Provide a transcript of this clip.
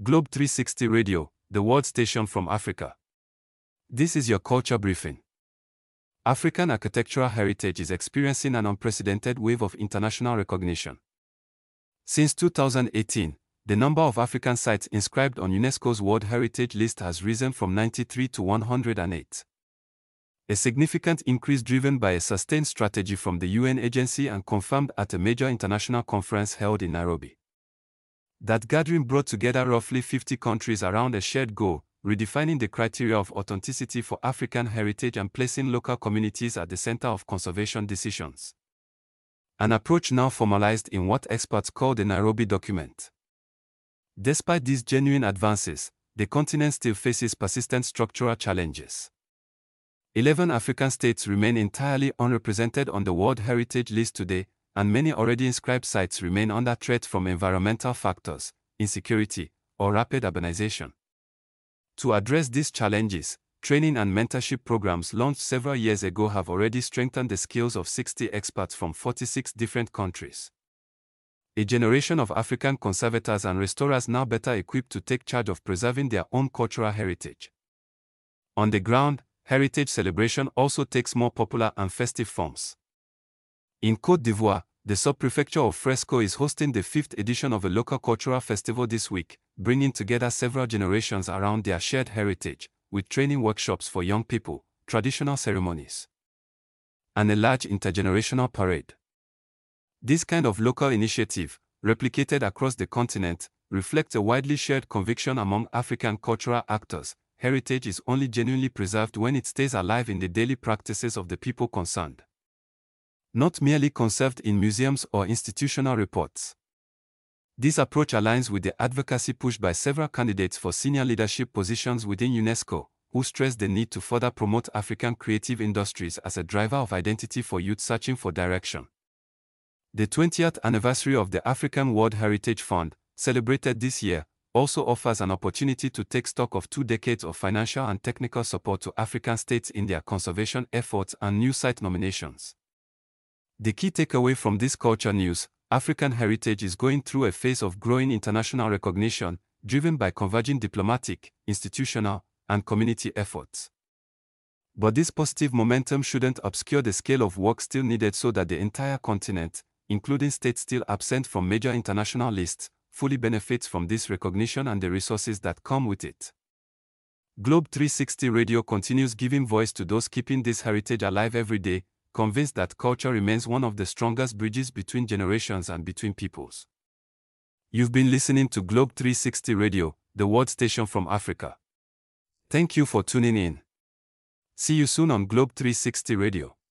Globe 360 Radio, the world station from Africa. This is your culture briefing. African architectural heritage is experiencing an unprecedented wave of international recognition. Since 2018, the number of African sites inscribed on UNESCO's World Heritage List has risen from 93 to 108. A significant increase driven by a sustained strategy from the UN agency and confirmed at a major international conference held in Nairobi. That gathering brought together roughly 50 countries around a shared goal, redefining the criteria of authenticity for African heritage and placing local communities at the center of conservation decisions. An approach now formalized in what experts call the Nairobi document. Despite these genuine advances, the continent still faces persistent structural challenges. 11 African states remain entirely unrepresented on the World Heritage List today, and many already inscribed sites remain under threat from environmental factors, insecurity, or rapid urbanization. To address these challenges, training and mentorship programs launched several years ago have already strengthened the skills of 60 experts from 46 different countries. A generation of African conservators and restorers now better equipped to take charge of preserving their own cultural heritage. On the ground, heritage celebration also takes more popular and festive forms. In Côte d'Ivoire, the sub-prefecture of Fresco is hosting the 5th edition of a local cultural festival this week, bringing together several generations around their shared heritage, with training workshops for young people, traditional ceremonies, and a large intergenerational parade. This kind of local initiative, replicated across the continent, reflects a widely shared conviction among African cultural actors: heritage is only genuinely preserved when it stays alive in the daily practices of the people concerned, not merely conserved in museums or institutional reports. This approach aligns with the advocacy pushed by several candidates for senior leadership positions within UNESCO, who stress the need to further promote African creative industries as a driver of identity for youth searching for direction. The 20th anniversary of the African World Heritage Fund, celebrated this year, also offers an opportunity to take stock of 2 decades of financial and technical support to African states in their conservation efforts and new site nominations. The key takeaway from this culture news: African heritage is going through a phase of growing international recognition, driven by converging diplomatic, institutional, and community efforts. But this positive momentum shouldn't obscure the scale of work still needed so that the entire continent, including states still absent from major international lists, fully benefits from this recognition and the resources that come with it. Globe 360 Radio continues giving voice to those keeping this heritage alive every day, convinced that culture remains one of the strongest bridges between generations and between peoples. You've been listening to Globe 360 Radio, the world station from Africa. Thank you for tuning in. See you soon on Globe 360 Radio.